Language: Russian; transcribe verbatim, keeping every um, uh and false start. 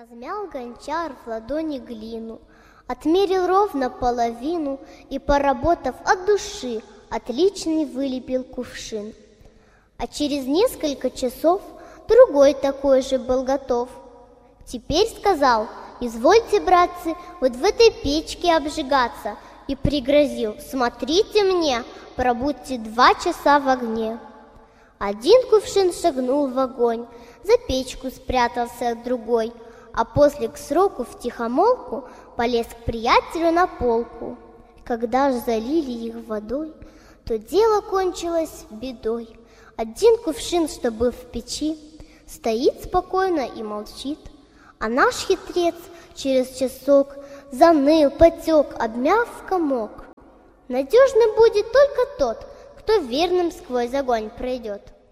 Размял гончар в ладони глину, отмерил ровно половину и, поработав от души, отличный вылепил кувшин. А через несколько часов другой такой же был готов. Теперь сказал: извольте, братцы, вот в этой печке обжигаться, и пригрозил: смотрите мне, пробудьте два часа в огне. Один кувшин шагнул в огонь, за печку спрятался другой, а после к сроку втихомолку полез к приятелю на полку. Когда ж залили их водой, то дело кончилось бедой. Один кувшин, что был в печи, стоит спокойно и молчит, а наш хитрец через часок заныл, потек, обмяв в комок. Надежный будет только тот, кто верным сквозь огонь пройдет.